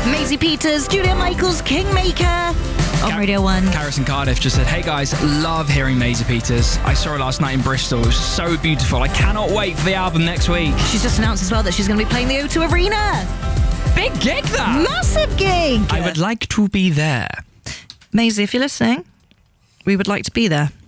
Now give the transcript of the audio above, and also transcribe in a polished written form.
Maisie Peters, Julia Michaels, Kingmaker on Radio 1. Karis in Cardiff just said, hey guys, love hearing Maisie Peters. I saw her last night in Bristol. It was so beautiful. I cannot wait for the album next week. She's just announced as well that she's going to be playing the O2 Arena. Big gig, that. Massive gig. I would like to be there. Maisie, if you're listening, we would like to be there.